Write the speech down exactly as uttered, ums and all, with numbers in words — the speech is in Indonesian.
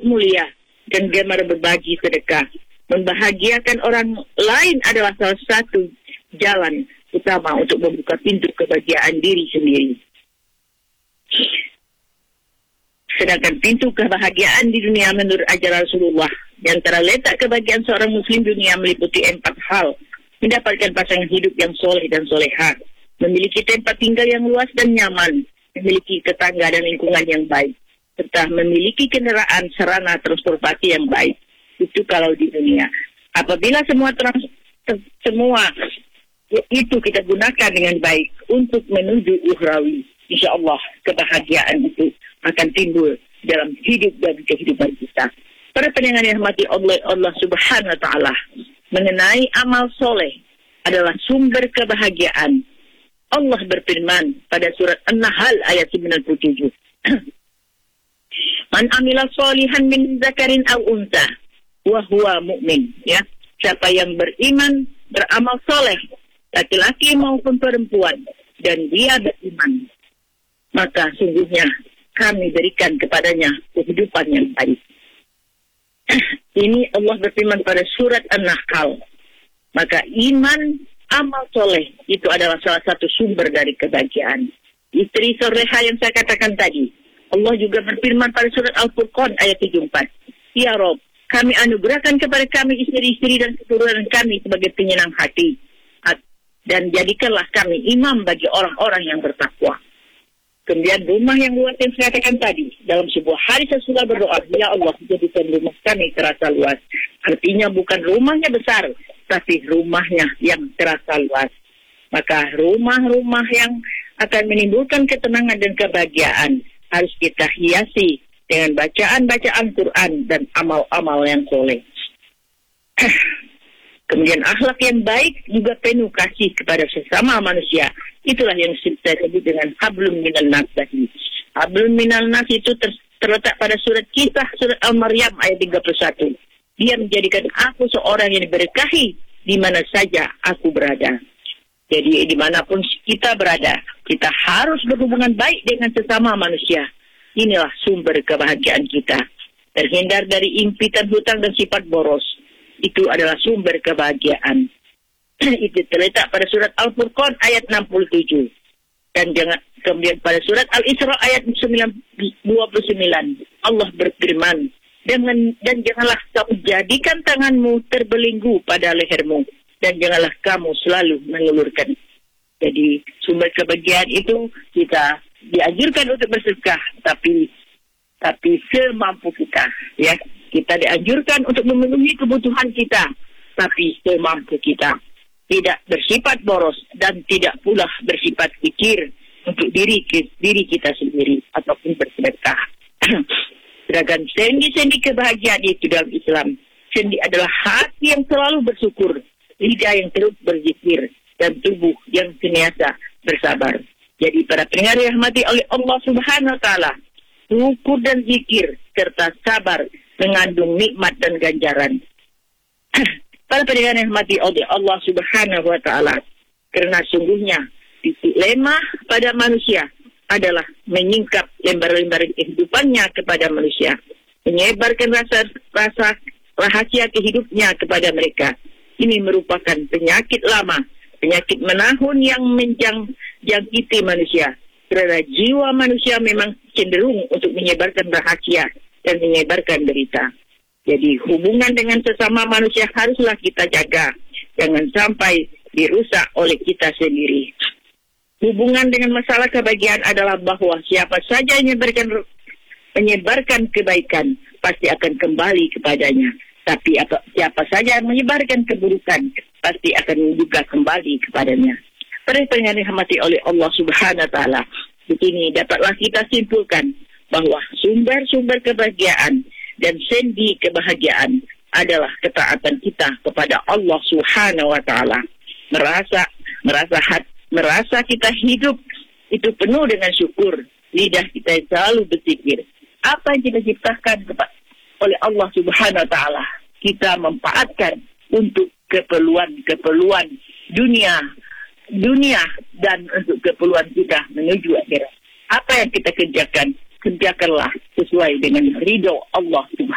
mulia dan gemar berbagi sedekah. Membahagiakan orang lain adalah salah satu jalan utama untuk membuka pintu kebahagiaan diri sendiri. Sedangkan pintu kebahagiaan di dunia menurut ajaran Rasulullah, di antara letak kebahagiaan seorang muslim dunia meliputi empat hal: mendapatkan pasangan hidup yang soleh dan soleha, memiliki tempat tinggal yang luas dan nyaman, memiliki tetangga dan lingkungan yang baik, serta memiliki kendaraan sarana transportasi yang baik. Itu kalau di dunia. Apabila semua trans, semua itu kita gunakan dengan baik untuk menuju ukhrawi, insya Allah kebahagiaan itu akan timbul dalam hidup dan kehidupan kita. Para pendengar yang dirahmati oleh Allah Subhanahu wa taala, mengenai amal soleh adalah sumber kebahagiaan. Allah berfirman pada surat An-Nahl ayat sembilan puluh tujuh. Man amila sholihan min zakarin aw unsa wa huwa mu'min, ya. Siapa yang beriman, beramal soleh, laki-laki maupun perempuan, dan dia beriman, maka sungguhnya kami berikan kepadanya kehidupan yang baik. Ini Allah berfirman pada surat An-Nahl. Maka iman, amal soleh itu adalah salah satu sumber dari kebahagiaan. Istri soleha yang saya katakan tadi, Allah juga berfirman pada surat Al-Furqan ayat tujuh puluh empat. Ya Rob, kami anugerahkan kepada kami istri-istri dan keturunan kami sebagai penyenang hati, dan jadikanlah kami imam bagi orang-orang yang bertakwa. Kemudian rumah yang luas yang saya katakan tadi, dalam sebuah hari sesudah berdoa, ya Allah, jadikan rumah kami terasa luas. Artinya bukan rumahnya besar, tapi rumahnya yang terasa luas. Maka rumah-rumah yang akan menimbulkan ketenangan dan kebahagiaan harus kita hiasi dengan bacaan-bacaan Quran dan amal-amal yang soleh. Kemudian akhlak yang baik juga penuh kasih kepada sesama manusia. Itulah yang saya sebut dengan hablum minal nas tadi. Hablum minal nas itu ter- terletak pada surat Kisah, surat Al-Maryam ayat tiga puluh satu. Dia menjadikan aku seorang yang diberkahi di mana saja aku berada. Jadi dimanapun kita berada, kita harus berhubungan baik dengan sesama manusia. Inilah sumber kebahagiaan kita. Terhindar dari impitan hutang dan sifat boros. Itu adalah sumber kebahagiaan. Itu terletak pada surat Al-Furqan ayat enam puluh tujuh. Dan jangan, kemudian pada surat Al-Isra ayat dua puluh sembilan. Allah berfirman, dengan, dan janganlah kamu jadikan tanganmu terbelenggu pada lehermu. Dan janganlah kamu selalu mengulurkan. Jadi sumber kebahagiaan itu kita dianjurkan untuk bersedekah, tapi tapi semampu kita, ya. Kita dianjurkan untuk memenuhi kebutuhan kita, tapi semampu kita. Tidak bersifat boros dan tidak pula bersifat kikir untuk diri diri kita sendiri ataupun bersedekah. Sedangkan sendi-sendi kebahagiaan itu dalam Islam, sendi adalah hati yang selalu bersyukur, lidah yang terus berzikir, dan tubuh yang senantiasa bersabar. Jadi para pendengar yang dirahmati oleh Allah Subhanahu wa taala, syukur dan zikir serta sabar mengandung nikmat dan ganjaran. Para pendengar yang dirahmati oleh Allah Subhanahu wa taala, karena sungguhnya titik lemah pada manusia adalah menyingkap lembar-lembar kehidupannya kepada manusia, menyebarkan rasa rasa rahasia kehidupnya kepada mereka. Ini merupakan penyakit lama, penyakit menahun yang menjangkiti manusia. Karena jiwa manusia memang cenderung untuk menyebarkan rahasia dan menyebarkan berita. Jadi hubungan dengan sesama manusia haruslah kita jaga. Jangan sampai dirusak oleh kita sendiri. Hubungan dengan masalah kebahagiaan adalah bahwa siapa saja yang menyebarkan, menyebarkan kebaikan pasti akan kembali kepadanya. Tapi apa, siapa saja yang menyebarkan keburukan pasti akan juga kembali kepadanya. Para pendengar yang dirahmati oleh Allah Subhanahu wa taala, di sini dapatlah kita simpulkan bahwa sumber-sumber kebahagiaan dan sendi kebahagiaan adalah ketaatan kita kepada Allah Subhanahu wa taala. Merasa merasa hat, merasa kita hidup itu penuh dengan syukur, lidah kita selalu berzikir. Apa yang kita ciptakan kepada oleh Allah Subhanahu wa taala, kita manfaatkan untuk keperluan-keperluan dunia dunia dan untuk keperluan kita menuju akhirat. Apa yang kita kerjakan, kerjakanlah sesuai dengan ridho Allah Subhanahu